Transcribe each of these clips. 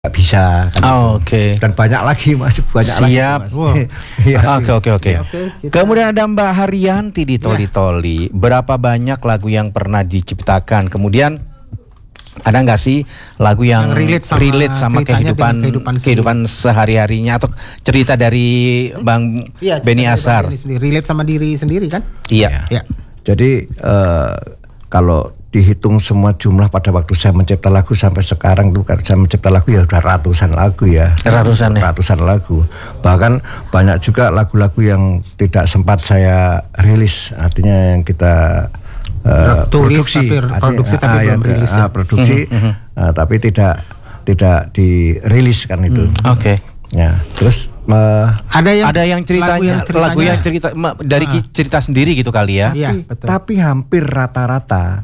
nggak bisa kan. Oke. Dan banyak lagi masih banyak Siap. lagi Oke. Kemudian ada Mbak Haryanti di Toli Toli. Berapa banyak lagu yang pernah diciptakan? Kemudian ada nggak sih lagu yang relate sama kehidupan sehari-harinya atau cerita dari Bang Benny Ashar? Relate sama diri sendiri kan? Iya. Jadi kalau dihitung semua jumlah pada waktu saya mencipta lagu sampai sekarang tuh, kan saya mencipta lagu ya udah ratusan lagu ya. Ratusan lagu. Bahkan banyak juga lagu-lagu yang tidak sempat saya rilis, artinya yang kita produksi tapi belum rilis. Produksi tapi tidak dirilis kan itu. Oke. Ya, terus ada yang ceritanya lagu yang cerita dari cerita sendiri gitu kali ya. Tapi hampir rata-rata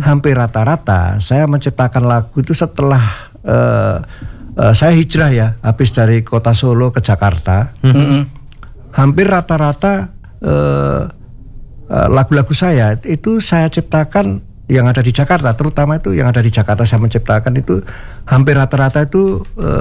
saya menciptakan lagu itu setelah saya hijrah ya, habis dari kota Solo ke Jakarta. Hampir rata-rata lagu-lagu saya itu saya ciptakan yang ada di Jakarta, terutama itu yang ada di Jakarta saya menciptakan itu hampir rata-rata itu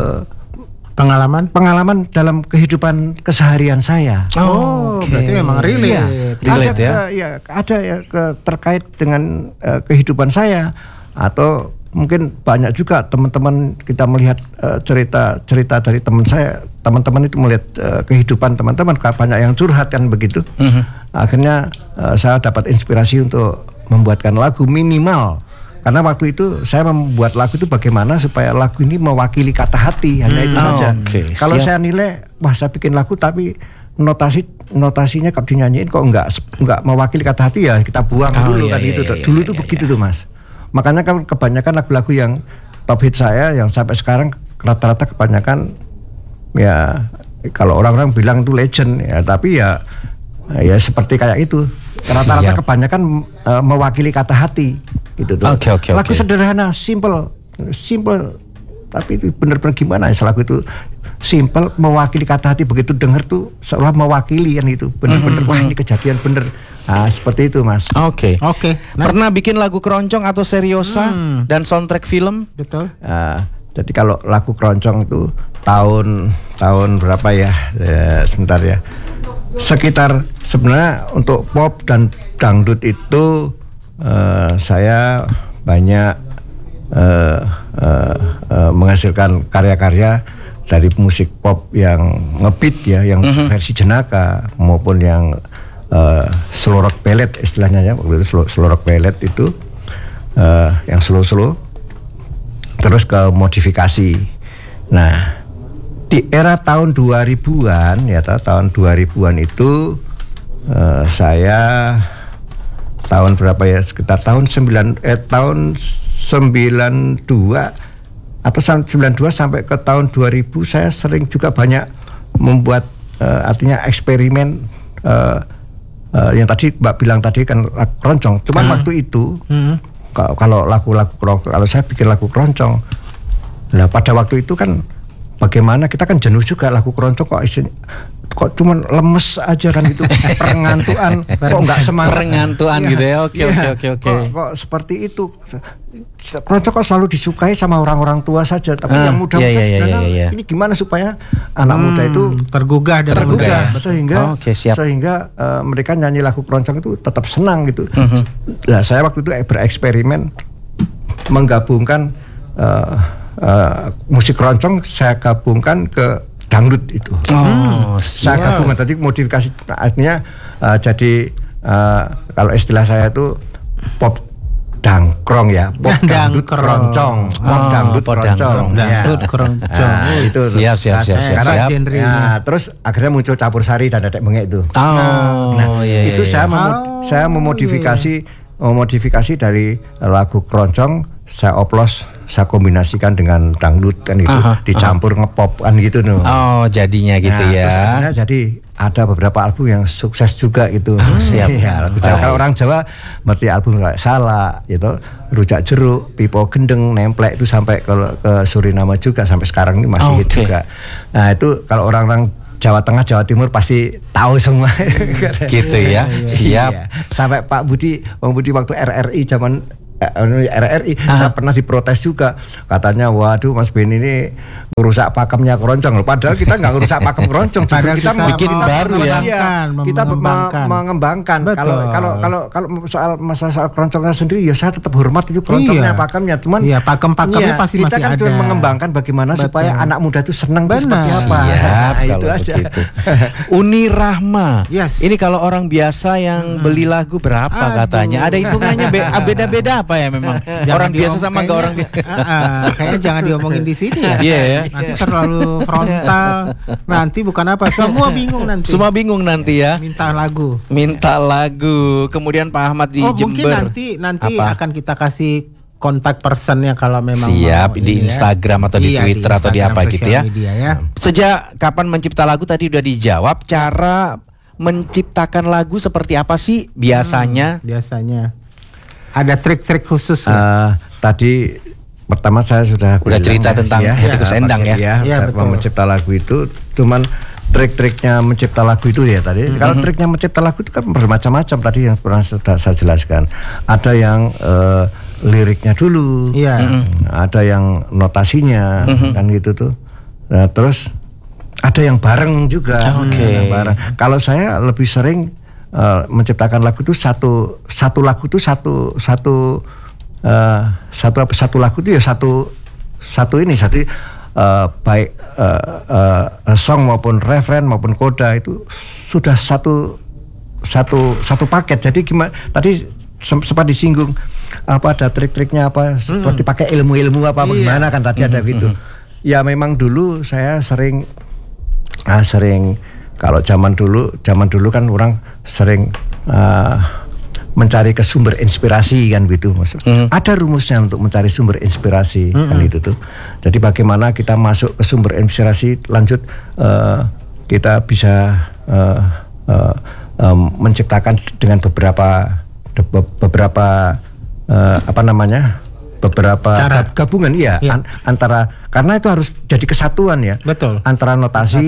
pengalaman dalam kehidupan keseharian saya. Berarti memang relate ya. Ada ya terkait dengan kehidupan saya, atau mungkin banyak juga teman-teman kita melihat cerita dari teman-teman itu melihat kehidupan teman-teman, banyak yang curhat kan begitu. Akhirnya saya dapat inspirasi untuk membuatkan lagu minimal. Karena waktu itu saya membuat lagu itu bagaimana supaya lagu ini mewakili kata hati, hanya itu saja. Kalau saya nilai, wah saya bikin lagu tapi notasinya kalau dinyanyiin kok enggak mewakili kata hati, ya kita buang dulu kan itu. Dulu tuh begitu tuh Mas. Makanya kan kebanyakan lagu-lagu yang top hit saya yang sampai sekarang rata-rata kebanyakan ya kalau orang-orang bilang itu legend ya, tapi ya seperti kayak itu. Rata-rata kebanyakan mewakili kata hati. Gitu tuh. Lagu sederhana, simple, tapi itu benar-benar gimana ya, lagu itu simple, mewakili kata hati, begitu denger tuh seolah mewakili kan itu, benar-benar wah ini kejadian bener. Nah, seperti itu Mas. Oke. Pernah bikin lagu keroncong atau seriosa dan soundtrack film? Betul. Jadi kalau lagu keroncong itu tahun berapa ya? Sebentar ya. Sekitar sebenarnya untuk pop dan dangdut itu saya banyak menghasilkan karya-karya dari musik pop yang ngebeat ya, yang versi jenaka maupun yang slow rock ballad istilahnya ya, waktu itu slow rock ballad itu yang slow terus ke modifikasi. Nah, di era tahun 2000-an ya, tahun 2000-an itu saya tahun berapa ya, sekitar tahun 92 atau 92 sampai ke tahun 2000 saya sering juga banyak membuat artinya eksperimen yang tadi Mbak bilang tadi kan lagu keroncong. Cuman waktu itu kalau lagu-lagu keroncong, kalau saya bikin lagu keroncong, nah pada waktu itu kan bagaimana kita kan jenuh juga lagu keroncong, kok cuman lemes aja kan gitu, perengantuan, kok nggak semangat, perengantuan gitu ya. Oke. Kok seperti itu, keroncong kok selalu disukai sama orang-orang tua saja, tapi yang muda-muda ini gimana supaya anak muda itu tergugah sehingga mereka nyanyi lagu keroncong itu tetap senang gitu. Nah, saya waktu itu bereksperimen menggabungkan musik keroncong, saya gabungkan ke dangdut itu. Saya gabungan tadi modifikasi, artinya jadi kalau istilah saya itu pop dangkrong ya, pop dangdut keroncong, pop dangdut keroncong. Itu siap. Ya, terus akhirnya muncul campur sari dan dedek bengek itu. Itu saya memodifikasi dari lagu keroncong, saya oplos, saya kombinasikan dengan dangdut kan itu, dicampur ngepop kan gitu jadinya gitu ya. Jadi ada beberapa album yang sukses juga gitu. Siap. Ya, kalau orang Jawa berarti album kayak Salak gitu, Rujak Jeruk, Pipo Gendeng, Nemplek itu sampai ke Suriname juga, sampai sekarang ini masih hit juga. Nah, itu kalau orang-orang Jawa Tengah, Jawa Timur pasti tahu semua. Gitu ya. Siap. Sampai Pak Budi waktu RRI zaman RRI. Saya pernah diprotes juga, katanya waduh Mas Ben ini merusak pakemnya keroncong. Padahal kita nggak merusak pakem keroncong, justru kita bikin baru ya. Kita mengembangkan. Kalau soal masalah keroncongnya sendiri ya saya tetap hormat itu keroncongnya, pakemnya. Cuman pakem-pakemnya pasti kita masih kan ada. cuma mengembangkan bagaimana supaya anak muda itu senang seperti apa. Siap, Itu kalau aja. begitu. Uni Rahma. Yes. Ini kalau orang biasa yang beli lagu berapa katanya? Ada hitungannya beda-beda apa ya memang? Orang biasa sama enggak orang biasa. Kayaknya jangan diomongin di sini ya. Iya ya. Nanti terlalu frontal. Nanti bukan apa, semua bingung nanti. Semua bingung nanti ya. Minta lagu. Kemudian Pak Ahmad di Mungkin Jember. nanti Apa? akan kita kasih kontak personnya kalau memang Siap mau, di Instagram atau di Twitter atau di apa Instagram, gitu ya. sosial media ya. Sejak kapan mencipta lagu tadi udah dijawab. Cara menciptakan lagu seperti apa sih biasanya? Biasanya ada trik-trik khusus Tadi pertama saya sudah cerita tentang Hetty Koes Endang ya. Iya, betul. Mencipta lagu itu cuman trik-triknya mencipta lagu itu ya tadi. Kalau triknya mencipta lagu itu kan bermacam-macam tadi yang pernah sudah saya jelaskan. Ada yang liriknya dulu, ada yang notasinya kan gitu tuh. Nah, terus ada yang bareng juga. Bareng. Kalau saya lebih sering menciptakan lagu itu satu lagu itu satu lagu itu ya satu baik song maupun referen maupun koda itu sudah satu paket. Jadi gimana tadi sempat disinggung apa ada trik-triknya apa seperti pakai ilmu-ilmu apa bagaimana kan tadi ada gitu. Ya memang dulu saya sering kalau zaman dulu kan orang sering mencari ke sumber inspirasi kan gitu maksud. Ada rumusnya untuk mencari sumber inspirasi kan itu tuh. Jadi bagaimana kita masuk ke sumber inspirasi lanjut kita bisa menciptakan dengan beberapa gabungan antara karena itu harus jadi kesatuan ya. Betul. Antara notasi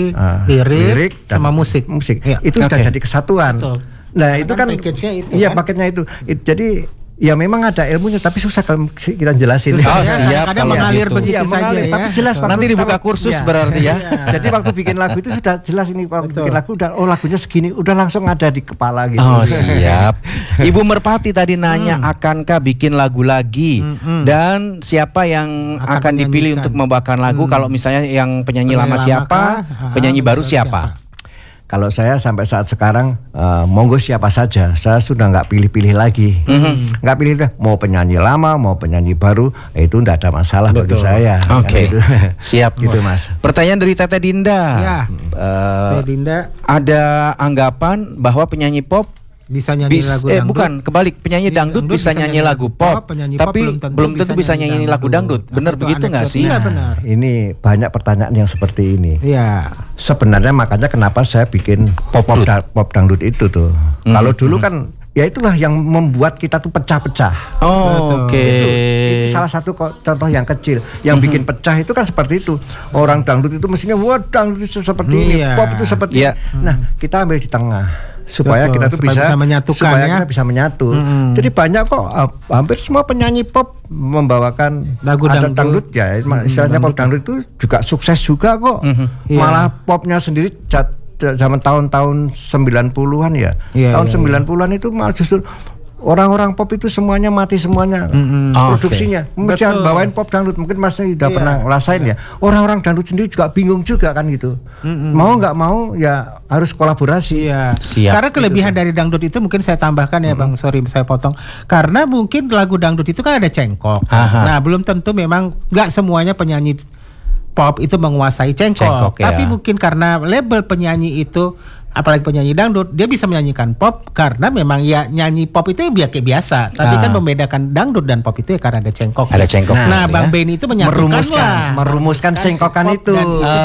lirik sama musik. Ya. Itu sudah jadi kesatuan. Betul. Nah, itu kan paketnya itu. Iya, paketnya itu. Jadi ya memang ada ilmunya tapi susah kalau kita jelasin. Siap kadang kalau mengalir gitu. begitu saja ya. Tapi jelas Nanti dibuka kursus berarti ya. Jadi waktu bikin lagu itu sudah jelas ini waktu bikin lagu udah lagunya segini udah langsung ada di kepala gitu. Oh siap. Ibu Merpati tadi nanya akankah bikin lagu lagi dan siapa yang akan dipilih untuk membawakan lagu kalau misalnya yang penyanyi lama siapa, penyanyi baru siapa? Kalau saya sampai saat sekarang monggo siapa saja, saya sudah nggak pilih-pilih lagi, nggak pilih mau penyanyi lama mau penyanyi baru itu nggak ada masalah bagi saya. Oke, gitu. Siap gitu Mas. Pertanyaan dari Teteh Dinda. Ya. Teteh Dinda. Ada anggapan bahwa penyanyi pop bisa nyanyi lagu dangdut. Bukan, kebalik. Penyanyi dangdut bisa nyanyi lagu pop, tapi belum tentu bisa nyanyi lagu dangdut. Benar begitu nggak sih? Iya benar. Ini banyak pertanyaan yang seperti ini. Iya. Sebenarnya makanya kenapa saya bikin pop dangdut itu tuh. Kalau dulu kan ya itulah yang membuat kita tuh pecah-pecah. Oke. Itu salah satu contoh yang kecil. Yang bikin pecah itu kan seperti itu. Orang dangdut itu mestinya wah dangdut itu seperti ini, pop itu seperti ini. Nah, kita ambil di tengah. Supaya kita tuh bisa menyatukan kita bisa menyatu. Jadi banyak kok hampir semua penyanyi pop membawakan lagu dangdut ya. Istilahnya pop dangdut itu juga sukses juga kok. Malah popnya sendiri zaman tahun-tahun 90-an ya. Tahun 90-an itu malah justru orang-orang pop itu semuanya mati semuanya produksinya. Mesti bawain pop dangdut, mungkin Mas sudah pernah ngerasain ya. Orang-orang dangdut sendiri juga bingung juga kan gitu. Mau nggak mau ya harus kolaborasi. Siap. Karena kelebihan dari dangdut itu mungkin saya tambahkan ya Bang, sorry saya potong. Karena mungkin lagu dangdut itu kan ada cengkok. Nah belum tentu memang nggak semuanya penyanyi pop itu menguasai cengkok. Tapi mungkin karena label penyanyi itu apalagi penyanyi dangdut, dia bisa menyanyikan pop karena memang ya nyanyi pop itu yang biasa. Tapi kan membedakan dangdut dan pop itu ya karena ada cengkok. Ada cengkok. Nah, Bang Ben itu merumuskan cengkokan itu,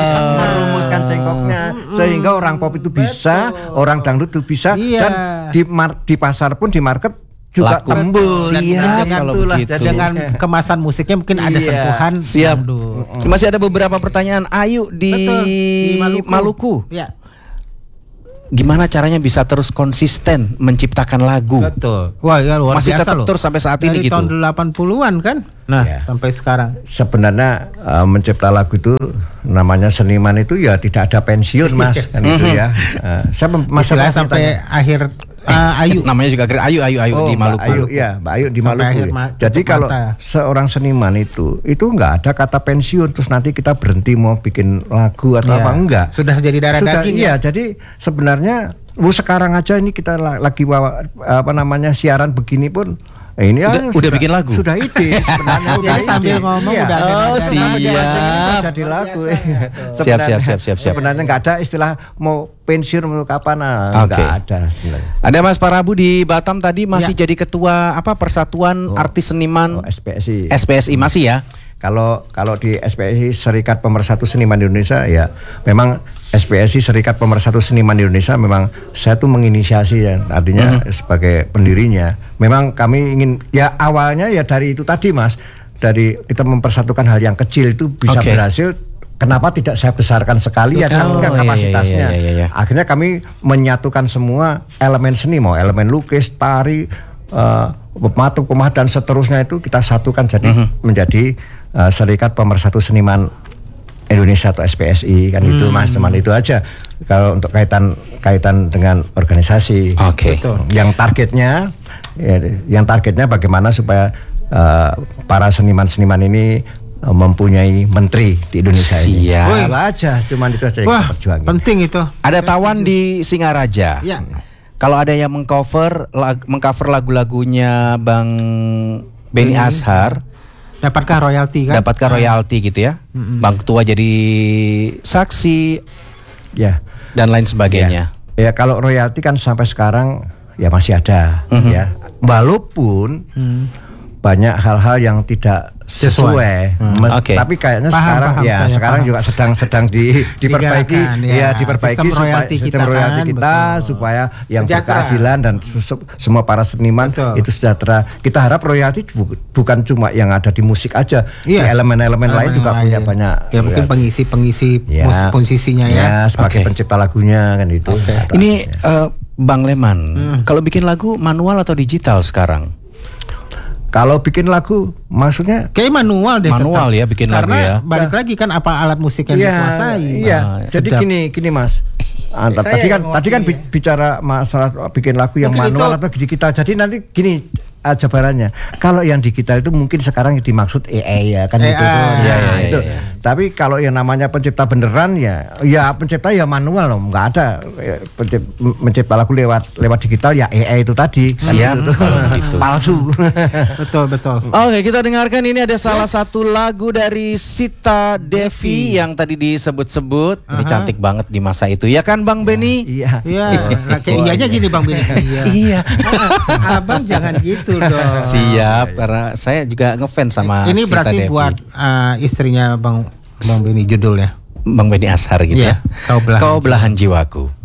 merumuskan cengkoknya sehingga orang pop itu bisa, orang dangdut itu bisa dan di pasar pun di market juga tembus. Dengan kemasan musiknya mungkin ada sentuhan. Siap. Masih ada beberapa pertanyaan. Ayu di Maluku. Ya. gimana caranya bisa terus konsisten menciptakan lagu? Betul. Wah, ya luar Masih biasa tetap loh. terus sampai saat ini Dari gitu. tahun 80-an kan. Nah, sampai sekarang. Sebenarnya mencipta lagu itu namanya seniman itu ya tidak ada pensiun Mas kan itu ya. Saya Istilah sampai akhir Ayu. Namanya juga Ayu di Maluku. Mbak Ayu di Sampai Maluku. Jadi kalau seorang seniman itu nggak ada kata pensiun terus nanti kita berhenti mau bikin lagu atau apa enggak. Sudah jadi darah daging ya. Jadi sebenarnya sekarang aja ini kita lagi siaran begini pun ini udah bikin lagu. Sudah ide sebenarnya udah sambil ngomong iya. udah ada. Siap. Jadi lagu. Siap. Sebenarnya nggak ada istilah mau pensiun untuk kapan, nggak ada sebenarnya. Ada Mas Parabu di Batam tadi masih jadi ketua Persatuan Artis Seniman SPSI masih ya? Kalau di SPSI Serikat Pemersatu Seniman Indonesia ya memang SPSI Serikat Pemersatu Seniman Indonesia memang saya tuh menginisiasi ya artinya sebagai pendirinya. Memang kami ingin ya awalnya ya dari itu tadi Mas, dari kita mempersatukan hal yang kecil itu bisa berhasil. Kenapa tidak saya besarkan sekali ya kan kapasitasnya. Iya. Akhirnya kami menyatukan semua elemen seni, mau elemen lukis, tari, pematung, pemah dan seterusnya itu kita satukan jadi menjadi Serikat Pemersatu Seniman Indonesia atau SPSI kan itu Mas, teman itu aja kalau untuk kaitan dengan organisasi. Yang targetnya bagaimana supaya para seniman-seniman ini mempunyai menteri di Indonesia ini. Aja, cuman itu aja yang kita perjuangin. Penting itu. Ada Tawan di Singaraja. Ya. Kalau ada yang mengcover lagu-lagunya Bang Benny Ashar, dapatkah royalti kan? Dapatkah royalti gitu ya? Bang Ketua jadi saksi, ya, dan lain sebagainya. Ya kalau royalti kan sampai sekarang ya masih ada, ya. Walaupun banyak hal-hal yang tidak sesuai. Tapi kayaknya sekarang juga sedang diperbaiki sistem royalti kita supaya yang berkeadilan dan semua para seniman itu sejahtera. Kita harap royalti bukan cuma yang ada di musik aja, elemen-elemen lain juga punya banyak. Ya mungkin pengisi posisinya ya. Sebagai pencipta lagunya kan itu. Ini Bang Leman, kalau bikin lagu manual atau digital sekarang? Kalau bikin lagu maksudnya kayak manual deh. Manual ya bikin lagu ya. Karena balik lagi kan apa alat musik yang dikuasai. Iya. Jadi gini Mas. Tadi kan bicara masalah bikin lagu yang mungkin manual atau digital. Jadi nanti gini jabarannya. Kalau yang digital itu mungkin sekarang dimaksud AI ya kan itu. Itu. Tapi kalau yang namanya pencipta beneran ya pencipta ya manual loh, nggak ada mencipta lagu lewat digital ya AI itu tadi. Siap. Gitu. Palsu. Betul. Oke, kita dengarkan ini ada salah satu lagu dari Sita Devi yang tadi disebut-sebut. Ini cantik banget di masa itu ya kan Bang Benny? Iya. Iyanya gini Bang Benny. Iya. Abang jangan gitu dong. Siap, karena saya juga ngefans sama ini Sita berarti Devi. Buat istrinya Bang Benny judulnya Bang Benny Ashar gitu ya. Kau belahan jiwaku.